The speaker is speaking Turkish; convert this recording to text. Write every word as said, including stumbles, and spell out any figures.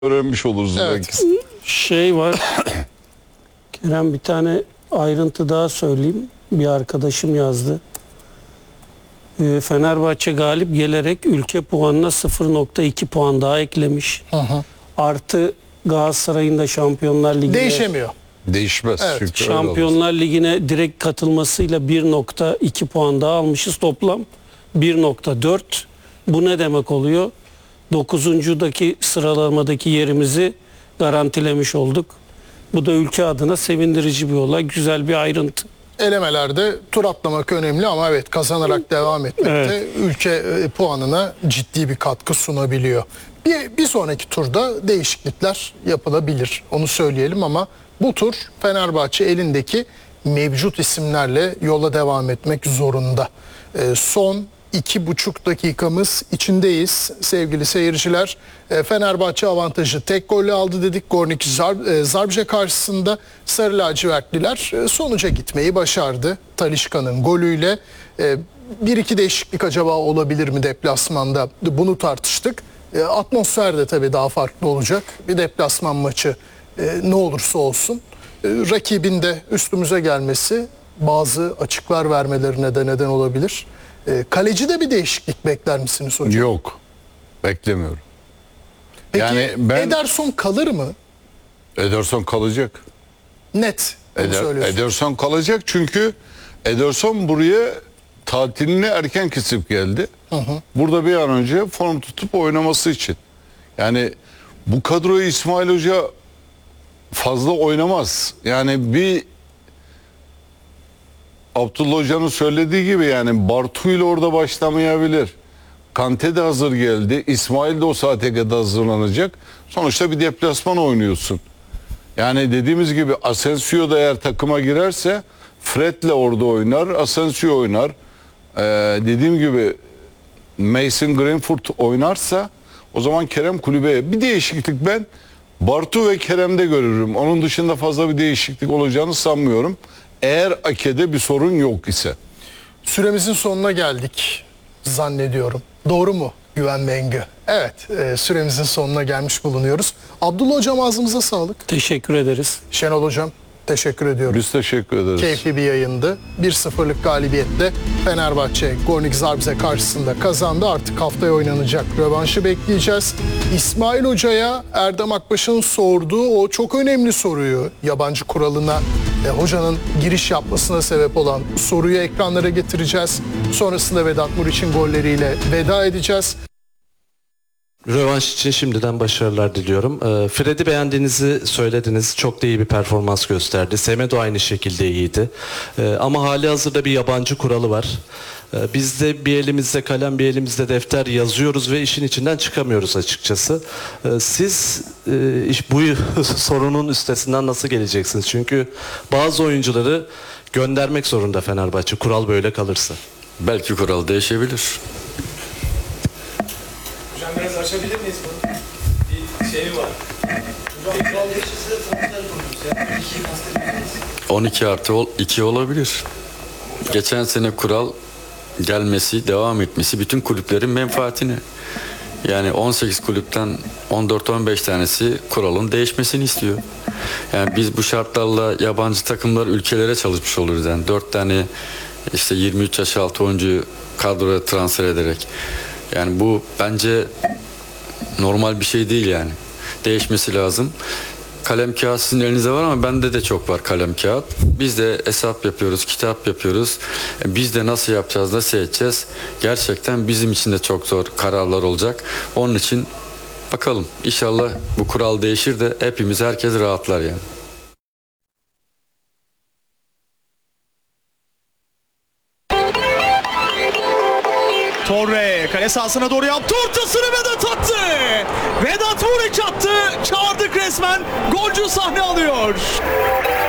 öğrenmiş oluruz Evet. belki. Şey var. Kerem, bir tane ayrıntı daha söyleyeyim. Bir arkadaşım yazdı. Ee, Fenerbahçe galip gelerek ülke puanına sıfır nokta iki puan daha eklemiş. Hı hı. Artı Galatasaray'ın da Şampiyonlar Ligi'ne Değişemiyor. Değişmez. Evet. Çünkü öyle olur. Şampiyonlar Ligi'ne direkt katılmasıyla bir nokta iki puan daha almışız. Toplam bir nokta dört. Bu ne demek oluyor? dokuzuncudaki sıralamadaki yerimizi garantilemiş olduk. Bu da ülke adına sevindirici bir olay, güzel bir ayrıntı. Elemelerde tur atlamak önemli ama evet, kazanarak devam etmek de Evet. ülke e, puanına ciddi bir katkı sunabiliyor. Bir, bir sonraki turda değişiklikler yapılabilir. Onu söyleyelim ama bu tur Fenerbahçe elindeki mevcut isimlerle yola devam etmek zorunda. E, son iki buçuk dakikamız içindeyiz sevgili seyirciler. E, Fenerbahçe avantajı tek golle aldı dedik. Gornik Zar, e, Zabrze karşısında Sarı Lacivertliler e, sonuca gitmeyi başardı. Talisca'nın golüyle. E, bir iki değişiklik acaba olabilir mi deplasmanda? Bunu tartıştık. E, atmosfer de tabii daha farklı olacak. Bir deplasman maçı e, ne olursa olsun. E, rakibin de üstümüze gelmesi bazı açıklar vermelerine de neden olabilir. E, kalecide bir değişiklik bekler misiniz hocam? Yok. Beklemiyorum. Peki Yani ben- Ederson kalır mı? Ederson kalacak. Net. Bunu Eder, söylüyorsun. Ederson kalacak çünkü Ederson buraya tatilini erken kesip geldi. Burada bir an önce form tutup oynaması için. Yani bu kadroyu İsmail Hoca fazla oynamaz. Yani bir Abdullah Hoca'nın söylediği gibi yani Bartu ile orada başlamayabilir. Kante de hazır geldi. İsmail de o saate kadar hazırlanacak. Sonuçta bir deplasman oynuyorsun. Yani dediğimiz gibi Asensio da eğer takıma girerse Fred'le orada oynar. Asensio oynar. Ee, dediğim gibi Mason Greenwood oynarsa o zaman Kerem kulübeye bir değişiklik ben Bartu ve Kerem'de görürüm. Onun dışında fazla bir değişiklik olacağını sanmıyorum. Eğer Ake'de bir sorun yok ise. Süremizin sonuna geldik zannediyorum. Doğru mu Güven Mengü? Evet, e, süremizin sonuna gelmiş bulunuyoruz. Abdullah hocam, ağzımıza sağlık. Teşekkür ederiz. Şenol hocam, teşekkür ediyorum. Biz teşekkür ederiz. Keyifli bir yayındı. bir sıfırlık galibiyetle Fenerbahçe Gornik Zabrze karşısında kazandı. Artık haftaya oynanacak rövanşı bekleyeceğiz. İsmail Hoca'ya Erdem Akbaş'ın sorduğu o çok önemli soruyu, yabancı kuralına e, hocanın giriş yapmasına sebep olan soruyu ekranlara getireceğiz. Sonrasında Vedat Muriç'in golleriyle veda edeceğiz. Rövanş için şimdiden başarılar diliyorum. Ee, Fred'i beğendiğinizi söylediniz. Çok da iyi bir performans gösterdi. Semedo aynı şekilde iyiydi. Ee, ama hali hazırda bir yabancı kuralı var. Ee, biz de bir elimizde kalem, bir elimizde defter yazıyoruz ve işin içinden çıkamıyoruz açıkçası. Ee, siz e, iş, bu sorunun üstesinden nasıl geleceksiniz? Çünkü bazı oyuncuları göndermek zorunda Fenerbahçe. Kural böyle kalırsa. Belki kural değişebilir. Hocam biraz açabilir miyiz bunu? Bir şey var. Hocam kural değişirse transfer konuyoruz ya. İkiyi kastediyoruz. on iki artı iki olabilir. Geçen sene kural gelmesi, devam etmesi bütün kulüplerin menfaatine. Yani on sekiz kulüpten on dört on beş tanesi kuralın değişmesini istiyor. Yani biz bu şartlarla yabancı takımlar ülkelere çalışmış oluruz. Yani dört tane işte yirmi üç yaş altı oyuncu kadroya transfer ederek. Yani bu bence normal bir şey değil yani. Değişmesi lazım. Kalem kağıt sizin elinizde var ama bende de çok var kalem kağıt. Biz de hesap yapıyoruz, kitap yapıyoruz. Biz de nasıl yapacağız, nasıl edeceğiz? Gerçekten bizim için de çok zor kararlar olacak. Onun için bakalım. İnşallah bu kural değişir de hepimiz, herkes rahatlar yani. Torre kale sahasına doğru yaptı, ortasını Vedat attı. Vedat Muriç attı, çağırdık resmen, golcü sahne alıyor.